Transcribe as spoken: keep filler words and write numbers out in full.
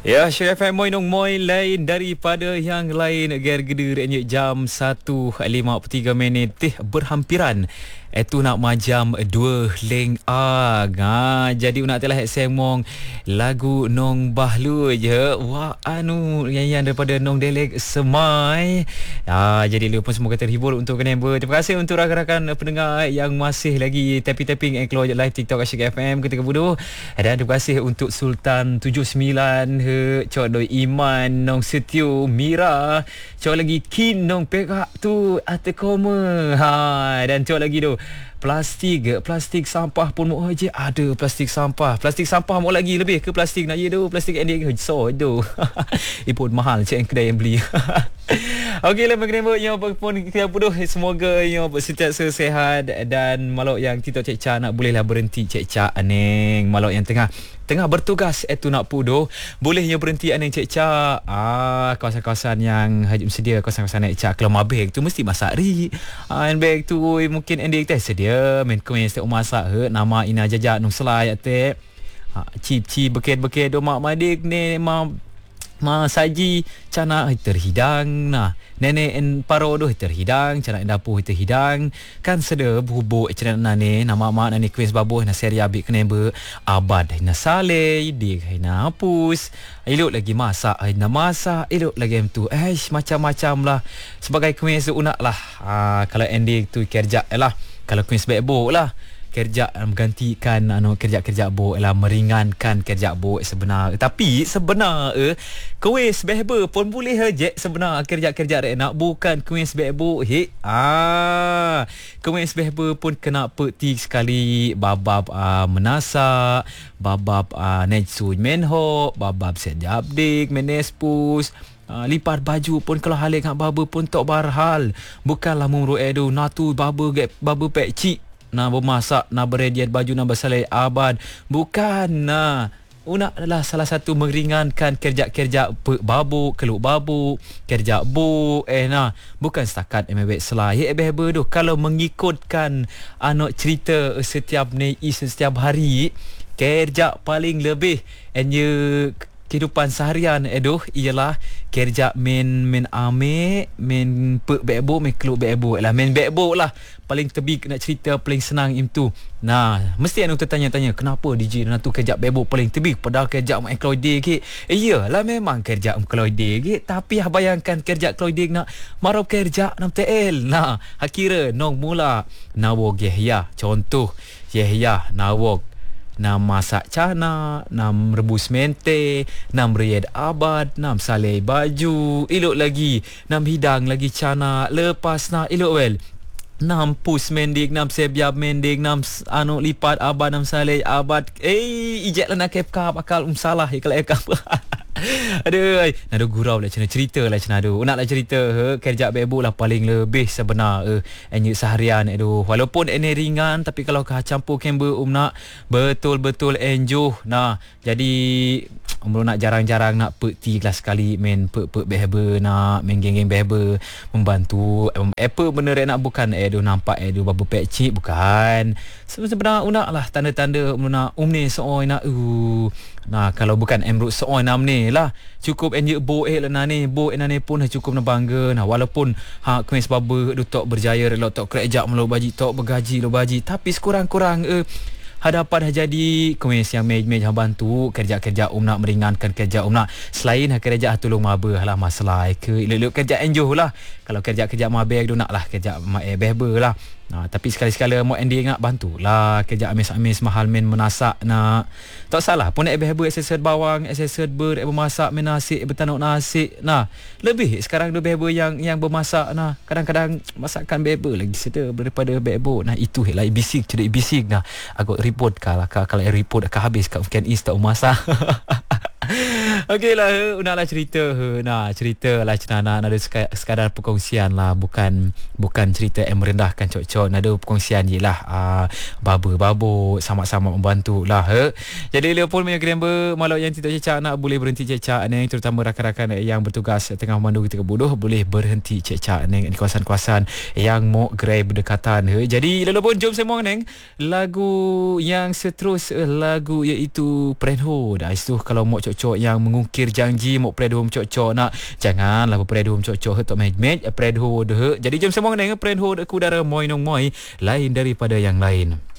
Ya, Syed F M Moi Nong Moi lain daripada yang lain. Ger-geder jam satu lima puluh tiga minit teh berhampiran. Itu nak majam dua leng ag. Ha, jadi nak telah semong lagu Nong Bahlu je. Wah anu yang daripada Nong Delek Semai. Ha, jadi lu pun semoga terhibur untuk kenember. Terima kasih untuk rakan-rakan pendengar yang masih lagi tapping-tapping and keluar live TikTok Asyik F M ketika bodoh. Dan terima kasih untuk Sultan tujuh sembilan he, Cok Doi Iman, Nong Setio Mira, Cok lagi Kin Nong Perak tu Ate Koma. Ha, dan cok lagi tu plastik plastik sampah pun mau je ada plastik sampah plastik sampah mau lagi lebih ke plastik nak je tu plastik ending so tu ipun mahal cek kedai yang beli. Okey lah pendengar yang pun kita bodoh, semoga yang sentiasa sihat dan malok yang TikTok Cek Ca nak bolehlah berhenti Cek Ca aneng malok yang tengah tengah bertugas itu nak pudo bolehnya berhenti aneng Cek Ca. Ah, kawasan-kawasan yang haji sedia kawasan-kawasan Cek Ca kalau mabek tu mesti masak ri. Ah, bag tu mungkin ending teh sedia main kuih setiap masak he nama ina jajak nung selai ate. Ha, cip-cip beket-beket do mak madik ni ma ma saji cana terhidang nah nenek en paro doh terhidang cana dapur terhidang kan sede bubu cana nane nama mak nane kuis babuh na seri abik kenembe abad na sale di na hapus elok lagi masak na masak elok lagi em tu eh macam-macam lah sebagai kuis unak lah. Ha, kalau ending tu kerja lah kalau kuis bebok lah kerja menggantikan anu kerja-kerja bo ialah meringankan kerja bo sebenar tapi sebenar eh kuis behbe pun boleh je sebenar kerja-kerja rek nak bukan kuis bebo he ah kuis behbe pun kena peti sekali babab uh, menasak babab uh, netsun menho babab sejabdik menespus Uh, lipat baju pun kalau halik ngak baba pun tok barhal bukanlah mumru edu natu baba get baba pek cik nak bermasak, nak berediat baju, nak bersalai abad. Bukan nah. Unak adalah salah satu meringankan kerja-kerja babu, keluk babu, kerja bu, eh nah. Bukan setakat emebek selai. Eh behebe tu. Kalau mengikutkan anak cerita setiap ni, setiap hari, kerja paling lebih enye kehidupan seharian edoh ialah kerja men men ame men pe bebo men keluk bebo lah men bebo lah paling tebi nak cerita paling senang itu. Nah, mesti anu tertanya-tanya kenapa D J nak tu kerja bebo paling tebi padahal kerja mak Claude ke. Eh, iyalah memang kerja mak Claude ke tapi ah bayangkan kerja Claude nak marau kerja nam T L. Nah, akhirnya nong mula nawo geh ya contoh yeh ya nawo nam masak cana, nam rebus mente, nam riad abad, nam salai baju, elok lagi, nam hidang lagi cana, lepas na elok well. Nam pus mendik, nam sebiab mendik, nam anu lipat abad, nam salai abad. Eh, ijek lah nak kep-kap akal um salah ya kalau kep. Aduh, nado gurau lah cina cerita lah cina aduh. Nak lah cerita he, kerja bebo lah paling lebih sebenar eh enye seharian aduh. Walaupun ene ringan tapi kalau kah campur kember um nak betul-betul enjoy. Nah, jadi um nak jarang-jarang nak peti kelas sekali main pe-pe behebe nak main geng-geng behebe membantu um, apa benda nak bukan aduh nampak aduh babu pek cik bukan. Sebenarnya unak lah tanda-tanda um nak um ni sooi nak uh. Nah, kalau bukan emrut sooi nam ni lah cukup enje bo eh lana ni bo enane pun cukup na bangga. Nah, walaupun ha kuis baba du tok berjaya lo tok kerja melo baji tok bergaji lo baji tapi sekurang-kurang eh hadapan dah jadi kuis yang mej-mej bantu kerja-kerja um nak meringankan kerja um nak selain kerja tolong maba lah masalah ke elok kerja enjoy lah. Kalau kerja-kerja mabek du nak lah kerja eh behber lah. Nah, tapi sekali-sekala mau ending nak bantulah kerja amis-amis mahal men menasak nak. Tak salah pun nak behber accessory bawang, accessory ber bermasak men nasi bertanuk nasi. Nah, lebih sekarang do behber yang yang bermasak nah. Kadang-kadang masakan behber lagi sedap daripada behber. Nah, itu lah bisik cedik bisik nah. Aku report kalau kalau report akan habis kat weekend is tak masak. Okey lah, unaklah cerita nah cerita lah cina nak ada sekadar perkongsian lah bukan bukan cerita yang merendahkan cok-cok nak ada perkongsian je lah uh, baba-babo sama-sama membantu lah he. Jadi dia pun punya member malau yang tidak cecak nak boleh berhenti cecak ni terutama rakan-rakan yang bertugas tengah memandu ketika bodoh boleh berhenti cecak ni di kawasan-kawasan yang mau gerai berdekatan he. Jadi lalu pun jom semua neng lagu yang seterus lagu iaitu Prenho dah itu kalau mau cok-cok yang mengungkap mengukir janji mau predhom cocok nak janganlah predhom cocok tok mej-mej predho de jadi jam semang nang predho de ku dara moi nong moi lain daripada yang lain.